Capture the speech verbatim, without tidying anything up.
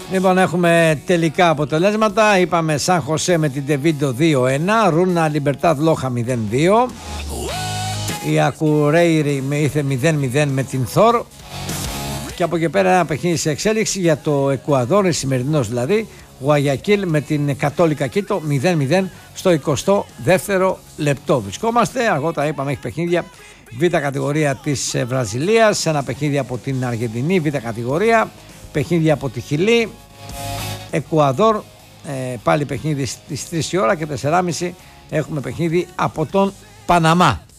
Λοιπόν, έχουμε τελικά αποτελέσματα. Είπαμε Σαν Χωσέ με την Τεβίντο δύο ένα, Ρούνα Λιμπερτάδ Λόχα μηδέν δύο, η Ακουρέιρι με ήθε μηδέν μηδέν με την Θόρ. Και από εκεί πέρα ένα παιχνίδι σε εξέλιξη για το Εκουαδόρ, σημερινός δηλαδή, Γουαγιακίλ με την Κατόλικα Κίτο μηδέν μηδέν στο εικοστό δεύτερο λεπτό. Βρισκόμαστε, αργότερα είπαμε έχει παιχνίδια β' κατηγορία της Βραζιλίας, ένα παιχνίδι από την Αργεντινή β' κατηγορία, παιχνίδι από τη Χιλή, Εκουαδόρ, ε, πάλι παιχνίδι στις τρεις η ώρα, και τέσσερα και μισή έχουμε παιχνίδι από τον Παναμά.